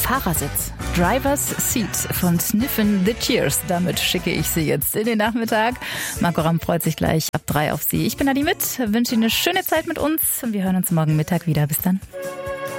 Fahrersitz. Driver's Seat von Sniffin' the Cheers. Damit schicke ich Sie jetzt in den Nachmittag. Marco Ramm freut sich gleich ab 3 auf Sie. Ich bin Adi Mit, wünsche Ihnen eine schöne Zeit mit uns und wir hören uns morgen Mittag wieder. Bis dann.